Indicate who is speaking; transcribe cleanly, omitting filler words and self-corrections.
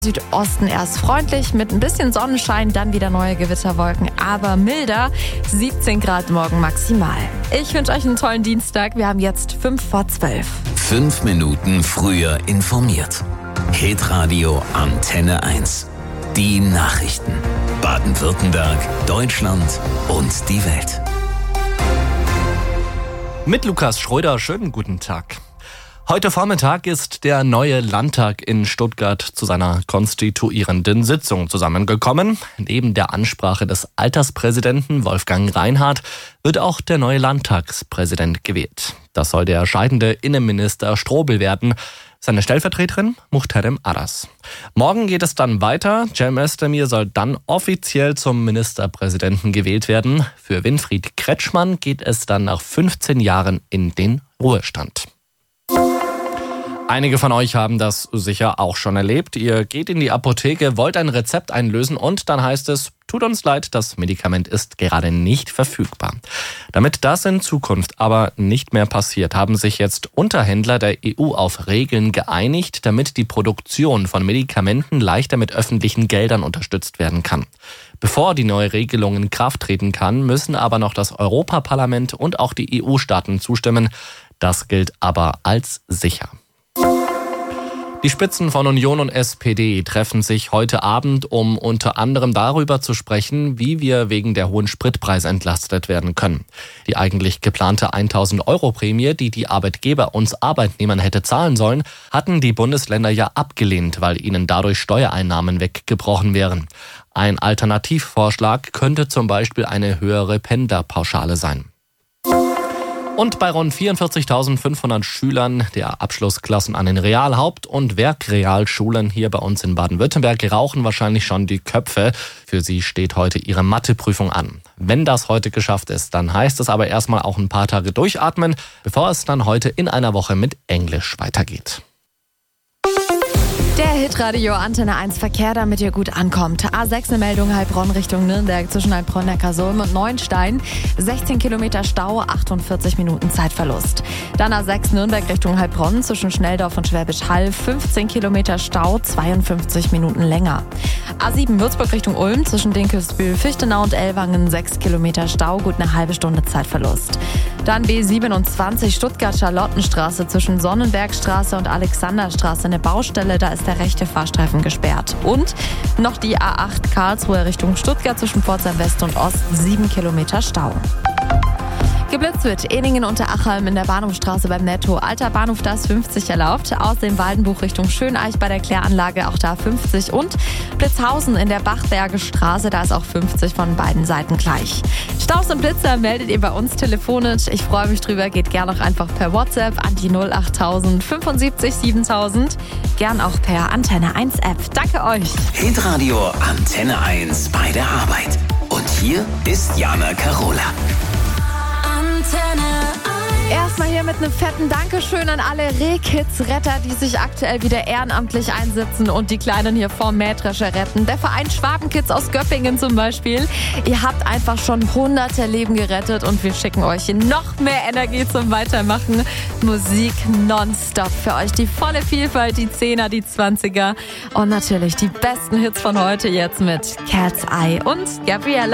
Speaker 1: Südosten erst freundlich mit ein bisschen Sonnenschein, dann wieder neue Gewitterwolken, aber milder. 17 Grad morgen maximal. Ich wünsche euch einen tollen Dienstag. Wir haben jetzt 5:12.
Speaker 2: 5 Minuten früher informiert. Hitradio Antenne 1. Die Nachrichten. Baden-Württemberg, Deutschland und die Welt.
Speaker 3: Mit Lukas Schröder, schönen guten Tag. Heute Vormittag ist der neue Landtag in Stuttgart zu seiner konstituierenden Sitzung zusammengekommen. Neben der Ansprache des Alterspräsidenten Wolfgang Reinhardt wird auch der neue Landtagspräsident gewählt. Das soll der scheidende Innenminister Strobel werden. Seine Stellvertreterin Muhterem Aras. Morgen geht es dann weiter. Cem Özdemir soll dann offiziell zum Ministerpräsidenten gewählt werden. Für Winfried Kretschmann geht es dann nach 15 Jahren in den Ruhestand. Einige von euch haben das sicher auch schon erlebt. Ihr geht in die Apotheke, wollt ein Rezept einlösen und dann heißt es, tut uns leid, das Medikament ist gerade nicht verfügbar. Damit das in Zukunft aber nicht mehr passiert, haben sich jetzt Unterhändler der EU auf Regeln geeinigt, damit die Produktion von Medikamenten leichter mit öffentlichen Geldern unterstützt werden kann. Bevor die neue Regelung in Kraft treten kann, müssen aber noch das Europaparlament und auch die EU-Staaten zustimmen. Das gilt aber als sicher. Die Spitzen von Union und SPD treffen sich heute Abend, um unter anderem darüber zu sprechen, wie wir wegen der hohen Spritpreise entlastet werden können. Die eigentlich geplante 1.000-Euro-Prämie, die die Arbeitgeber uns Arbeitnehmern hätte zahlen sollen, hatten die Bundesländer ja abgelehnt, weil ihnen dadurch Steuereinnahmen weggebrochen wären. Ein Alternativvorschlag könnte zum Beispiel eine höhere Pendlerpauschale sein. Und bei rund 44.500 Schülern der Abschlussklassen an den Realhaupt- und Werkrealschulen hier bei uns in Baden-Württemberg rauchen wahrscheinlich schon die Köpfe. Für sie steht heute ihre Matheprüfung an. Wenn das heute geschafft ist, dann heißt es aber erstmal auch ein paar Tage durchatmen, bevor es dann heute in einer Woche mit Englisch weitergeht.
Speaker 1: Der Hitradio Antenne 1 Verkehr, damit ihr gut ankommt. A6 eine Meldung, Heilbronn Richtung Nürnberg zwischen Heilbronn-Neckarsulm und Neuenstein. 16 Kilometer Stau, 48 Minuten Zeitverlust. Dann A6 Nürnberg Richtung Heilbronn zwischen Schnelldorf und Schwäbisch Hall. 15 Kilometer Stau, 52 Minuten länger. A7 Würzburg Richtung Ulm zwischen Dinkelsbühl, Fichtenau und Ellwangen. 6 Kilometer Stau, gut eine halbe Stunde Zeitverlust. Dann B27 Stuttgart-Charlottenstraße zwischen Sonnenbergstraße und Alexanderstraße eine Baustelle, da ist der rechte Fahrstreifen gesperrt. Und noch die A8 Karlsruhe Richtung Stuttgart zwischen Pforzheim West und Ost, 7 Kilometer Stau. Geblitzt wird Ehningen unter Achalm in der Bahnhofstraße beim Netto. Alter Bahnhof, da ist 50 erlaubt. Aus dem Waldenbuch Richtung Schöneich bei der Kläranlage auch da 50. Und Blitzhausen in der Bachberger Straße, da ist auch 50 von beiden Seiten gleich. Staus und Blitzer meldet ihr bei uns telefonisch. Ich freue mich drüber. Geht gern auch einfach per WhatsApp an die 08000 75 7000. Gern auch per Antenne 1 App. Danke euch.
Speaker 2: Hitradio Antenne 1 bei der Arbeit. Und hier ist Jana Karola.
Speaker 1: Erstmal hier mit einem fetten Dankeschön an alle Rehkids-Retter, die sich aktuell wieder ehrenamtlich einsetzen und die Kleinen hier vorm Mähdrescher retten. Der Verein Schwabenkids aus Göppingen zum Beispiel. Ihr habt einfach schon hunderte Leben gerettet und wir schicken euch noch mehr Energie zum Weitermachen. Musik nonstop für euch. Die volle Vielfalt, die 10er, die 20er und natürlich die besten Hits von heute jetzt mit Cat's Eye und Gabriella.